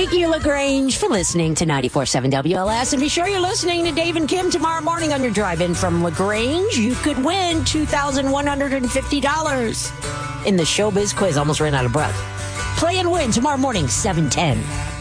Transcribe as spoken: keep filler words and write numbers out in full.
Thank you, LaGrange, for listening to ninety-four point seven W L S. And be sure you're listening to Dave and Kim tomorrow morning on your drive-in from LaGrange. You could win two thousand one hundred fifty dollars in the Showbiz Quiz. Almost ran out of breath. Play and win tomorrow morning, seven ten.